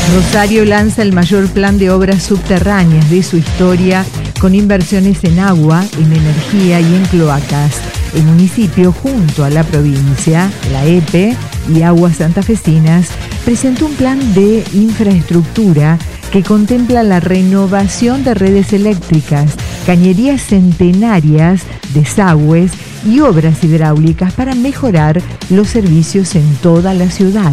Rosario lanza el mayor plan de obras subterráneas de su historia, con inversiones en agua, en energía y en cloacas. El municipio, junto a la provincia, la EPE y Aguas Santafesinas, presentó un plan de infraestructura que contempla la renovación de redes eléctricas, cañerías centenarias, desagües y obras hidráulicas para mejorar los servicios en toda la ciudad.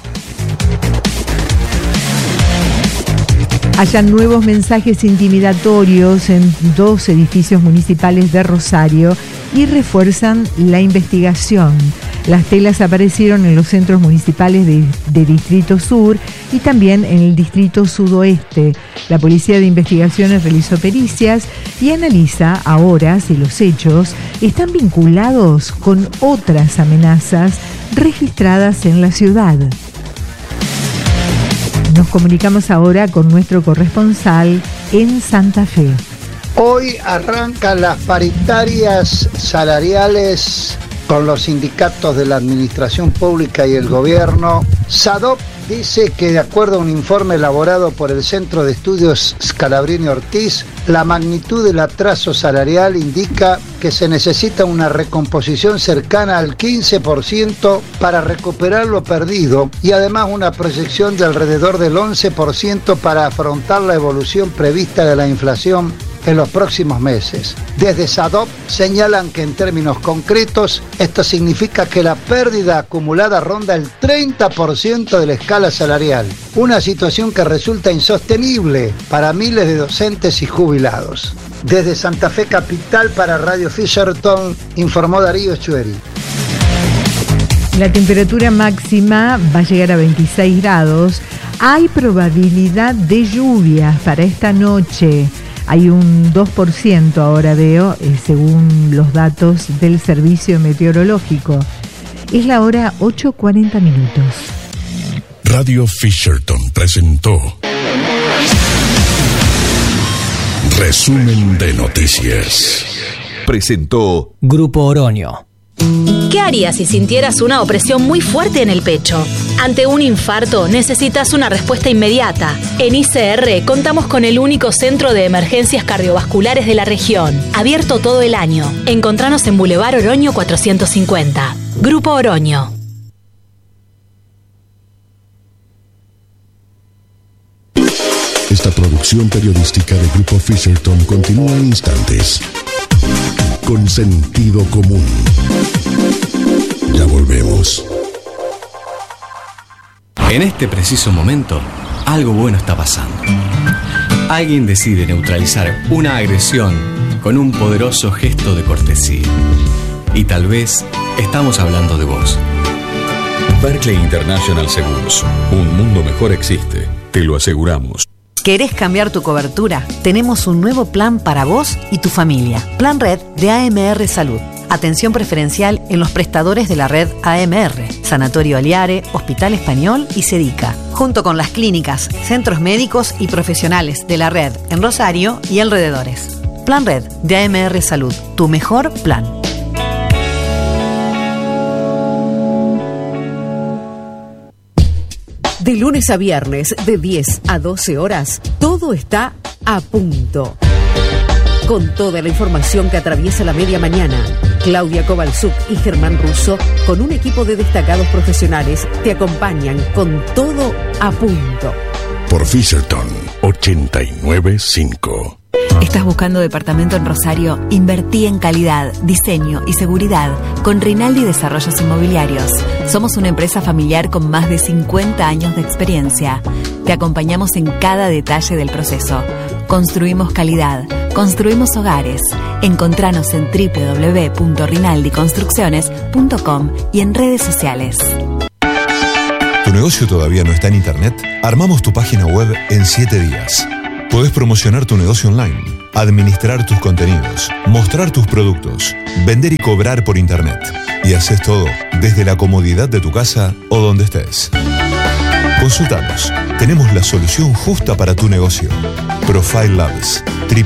Hallan nuevos mensajes intimidatorios en 2 edificios municipales de Rosario y refuerzan la investigación. Las telas aparecieron en los centros municipales de Distrito Sur y también en el Distrito Sudoeste. La Policía de Investigaciones realizó pericias y analiza ahora si los hechos están vinculados con otras amenazas registradas en la ciudad. Nos comunicamos ahora con nuestro corresponsal en Santa Fe. Hoy arrancan las paritarias salariales con los sindicatos de la administración pública y el gobierno. SADOP dice que, de acuerdo a un informe elaborado por el Centro de Estudios Scalabrini Ortiz, la magnitud del atraso salarial indica que se necesita una recomposición cercana al 15% para recuperar lo perdido y además una proyección de alrededor del 11% para afrontar la evolución prevista de la inflación en los próximos meses. Desde SADOP señalan que en términos concretos esto significa que la pérdida acumulada ronda el 30% de la escala salarial, una situación que resulta insostenible para miles de docentes y jubilados. Desde Santa Fe Capital para Radio Fisherton, informó Darío Echueri. La temperatura máxima va a llegar a 26 grados. Hay probabilidad de lluvias para esta noche. Hay un 2% ahora veo, según los datos del Servicio Meteorológico. Es la hora 8:40 minutos. Radio Fisherton presentó Resumen de Noticias. Presentó Grupo Oroño. ¿Qué harías si sintieras una opresión muy fuerte en el pecho? Ante un infarto necesitas una respuesta inmediata. En ICR contamos con el único centro de emergencias cardiovasculares de la región, abierto todo el año. Encontranos en Boulevard Oroño 450. Grupo Oroño. Esta producción periodística de Grupo Fisherton continúa en instantes. Con sentido común. Ya volvemos. En este preciso momento, algo bueno está pasando. Alguien decide neutralizar una agresión con un poderoso gesto de cortesía. Y tal vez estamos hablando de vos. Berkeley International Seguros. Un mundo mejor existe. Te lo aseguramos. ¿Querés cambiar tu cobertura? Tenemos un nuevo plan para vos y tu familia. Plan Red de AMR Salud. Atención preferencial en los prestadores de la red AMR, Sanatorio Aliare, Hospital Español y Cedica, junto con las clínicas, centros médicos y profesionales de la red en Rosario y alrededores. Plan Red de AMR Salud, tu mejor plan. De lunes a viernes, de 10 a 12 horas, todo está a punto. Con toda la información que atraviesa la media mañana, Claudia Kovalchuk y Germán Russo, con un equipo de destacados profesionales, te acompañan con todo a punto. Por Fisherton 89.5. ¿Estás buscando departamento en Rosario? Invertí en calidad, diseño y seguridad con Rinaldi Desarrollos Inmobiliarios. Somos una empresa familiar con más de 50 años de experiencia. Te acompañamos en cada detalle del proceso. Construimos calidad, construimos hogares. Encontranos en www.rinaldiconstrucciones.com y en redes sociales. ¿Tu negocio todavía no está en internet? Armamos tu página web en 7 días. Podés promocionar tu negocio online, administrar tus contenidos, mostrar tus productos, vender y cobrar por internet. Y haces todo desde la comodidad de tu casa o donde estés. Consultanos. Tenemos la solución justa para tu negocio. Profile Labs.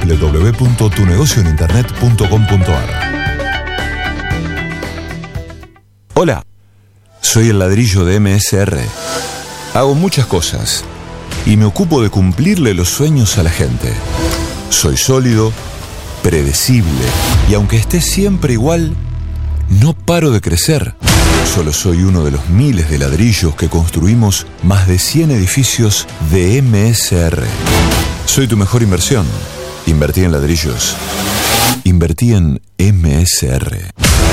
www.tunegocioeninternet.com.ar. Hola, soy el ladrillo de MSR. Hago muchas cosas, y me ocupo de cumplirle los sueños a la gente. Soy sólido, predecible, y aunque esté siempre igual, no paro de crecer. Solo soy uno de los miles de ladrillos que construimos más de 100 edificios de MSR. Soy tu mejor inversión. Invertí en ladrillos. Invertí en MSR.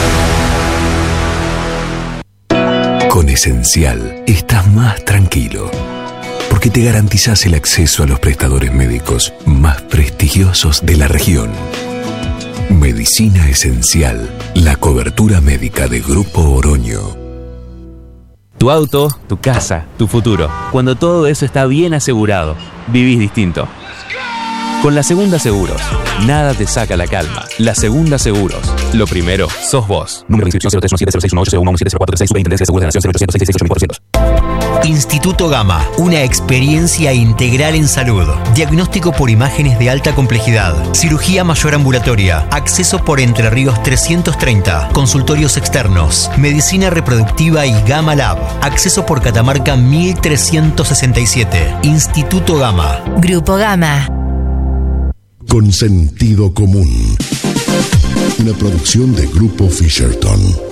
Con Esencial estás más tranquilo, porque te garantizás el acceso a los prestadores médicos más prestigiosos de la región. Medicina Esencial, la cobertura médica de Grupo Oroño. Tu auto, tu casa, tu futuro. Cuando todo eso está bien asegurado, vivís distinto. Con La Segunda Seguros, nada te saca la calma. La Segunda Seguros, lo primero sos vos. Número de inscripción 0317061801170436 Superintendencia de Seguros de la Nación 0800668400. Instituto Gama, una experiencia integral en salud. Diagnóstico por imágenes de alta complejidad, cirugía mayor ambulatoria, acceso por Entre Ríos 330, consultorios externos, medicina reproductiva y Gama Lab, acceso por Catamarca 1367. Instituto Gama. Grupo Gama. Con sentido común. Una producción de Grupo Fisherton.